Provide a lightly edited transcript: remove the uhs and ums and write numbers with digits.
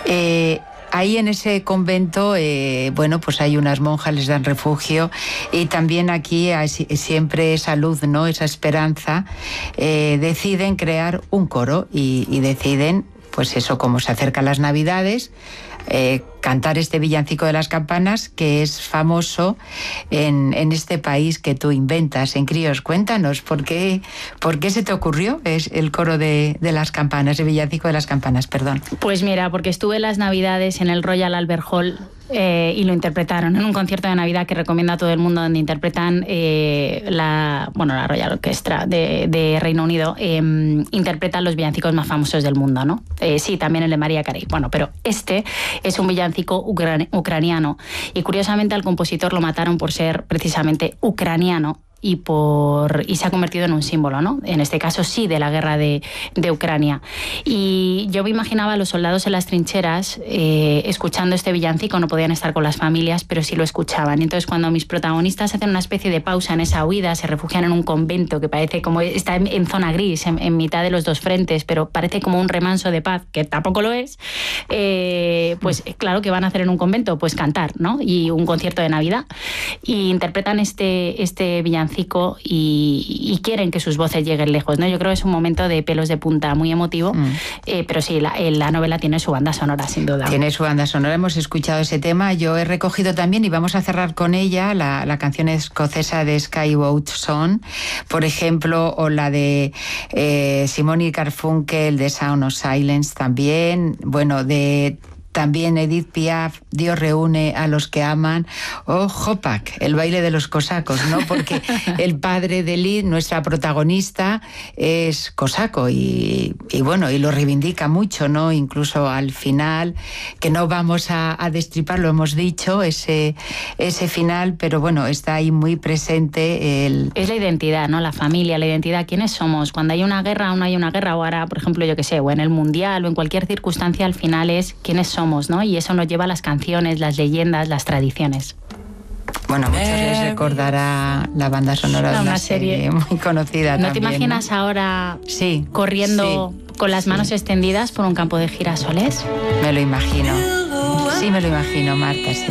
Ahí en ese convento, bueno, pues hay unas monjas, les dan refugio, y también aquí hay siempre esa luz, ¿no? Esa esperanza. Deciden crear un coro y deciden, pues eso, como se acercan las Navidades, cantar este villancico de las campanas, que es famoso en este país que tú inventas, en Críos. Cuéntanos, ¿por qué se te ocurrió es el coro de las campanas, el villancico de las campanas, perdón? Pues mira, porque estuve las Navidades en el Royal Albert Hall y lo interpretaron en un concierto de Navidad que recomiendo a todo el mundo, donde interpretan la Royal Orchestra de Reino Unido, interpretan los villancicos más famosos del mundo, ¿no? Sí, también el de Mariah Carey. Bueno, pero este es un villancico ucraniano, y curiosamente al compositor lo mataron por ser precisamente ucraniano y se ha convertido en un símbolo, ¿no? En este caso sí, de la guerra de Ucrania. Y yo me imaginaba a los soldados en las trincheras escuchando este villancico. No podían estar con las familias, pero sí lo escuchaban. Y entonces, cuando mis protagonistas hacen una especie de pausa en esa huida, se refugian en un convento que parece como está en zona gris, en mitad de los dos frentes, pero parece como un remanso de paz, que tampoco lo es, pues claro, ¿qué van a hacer en un convento? Pues cantar, ¿no? Y un concierto de Navidad. Y interpretan este villancico y quieren que sus voces lleguen lejos, ¿no? Yo creo que es un momento de pelos de punta muy emotivo, pero sí, la novela tiene su banda sonora, sin duda. Tiene su banda sonora, hemos escuchado ese tema. Yo he recogido también, y vamos a cerrar con ella, la canción escocesa de Skyboat Song, por ejemplo, o la de Simon y Garfunkel, de Sound of Silence también, bueno, también Edith Piaf, Dios reúne a los que aman, o Hopak, el baile de los cosacos, ¿no? Porque el padre de Liz, nuestra protagonista, es cosaco y bueno, y lo reivindica mucho, ¿no? Incluso al final, que no vamos a destripar, lo hemos dicho, ese final, pero bueno, está ahí muy presente Es la identidad, ¿no? La familia, la identidad, ¿quiénes somos? Cuando hay una guerra o no hay una guerra, o ahora, por ejemplo, yo qué sé, o en el Mundial o en cualquier circunstancia, al final es quiénes somos, ¿no? Y eso nos lleva a las canciones, las leyendas, las tradiciones. Bueno, a muchos les recordará la banda sonora de una serie muy conocida. ¿No también, te imaginas ahora corriendo con las manos extendidas por un campo de girasoles? Me lo imagino. Sí, me lo imagino, Marta, sí.